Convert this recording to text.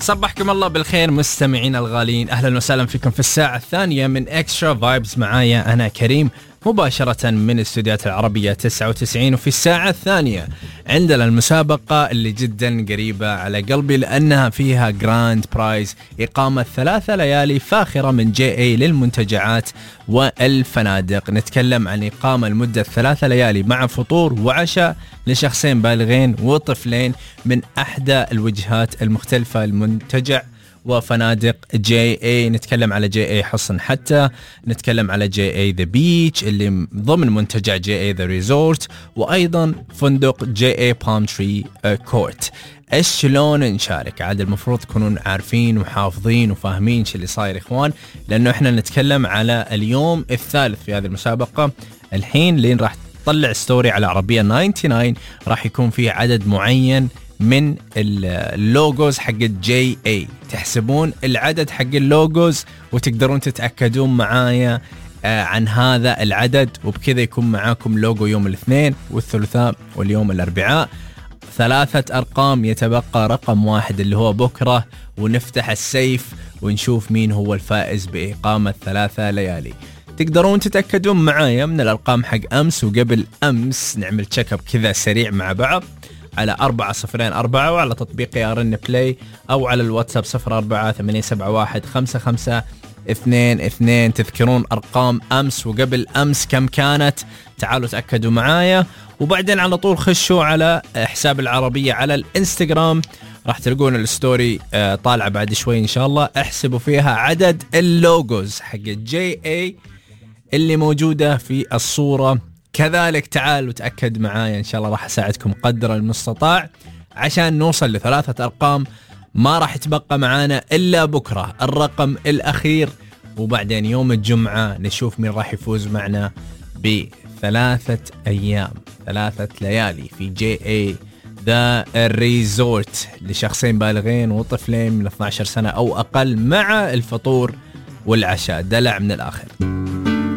صبحكم الله بالخير مستمعين الغالين، أهلا وسهلا فيكم في الساعة الثانية من إكسترا فايبز. معايا أنا كريم مباشرة من الاستوديوهات العربية 99. وفي الساعة الثانية عندنا المسابقة اللي جدا قريبة على قلبي لأنها فيها جراند برايز، إقامة 3 ليالي فاخرة من جي اي للمنتجعات والفنادق. نتكلم عن إقامة لمدة 3 ليالي مع فطور وعشاء لشخصين بالغين وطفلين من أحدى الوجهات المختلفة المنتجع وفنادق جي اي. نتكلم على جي اي حصن حتى، نتكلم على جي اي ذا بيتش اللي ضمن منتجع جي اي ذا ريزورت، وايضا فندق جي اي بالم تري كورت. ايش شلون نشارك؟ عاد المفروض تكونون عارفين وحافظين وفاهمين شو اللي صاير اخوان، لانه احنا نتكلم على اليوم الثالث في هذه المسابقة. الحين لين راح تطلع ستوري على عربية 99 راح يكون فيه عدد معين من اللوجوز حق جي اي. تحسبون العدد حق اللوجوز وتقدرون تتأكدون معايا عن هذا العدد، وبكذا يكون معاكم لوجو يوم الاثنين والثلاثاء واليوم الاربعاء. 3 أرقام، يتبقى رقم واحد اللي هو بكرة، ونفتح السيف ونشوف مين هو الفائز بإقامة 3 ليالي. تقدرون تتأكدون معايا من الأرقام حق أمس وقبل أمس، نعمل تشيك اب كذا سريع مع بعض على 404 وعلى تطبيق يارن بلاي أو على الواتساب 0488715522. تذكرون أرقام أمس وقبل أمس كم كانت؟ تعالوا تأكدوا معايا، وبعدين على طول خشوا على حساب العربية على الانستغرام، راح تلقون الستوري طالعة بعد شوي إن شاء الله. احسبوا فيها عدد اللوجوز حق جي اي اللي موجودة في الصورة. كذلك تعالوا تأكد معايا إن شاء الله، راح أساعدكم قدر المستطاع عشان نوصل ل3 أرقام. ما راح يتبقى معانا إلا بكرة الرقم الأخير، وبعدين يوم الجمعة نشوف مين راح يفوز معنا ب3 أيام 3 ليالي في جي اي ذا ريزورت لشخصين بالغين وطفلين من 12 سنة أو أقل، مع الفطور والعشاء. دلع من الآخر.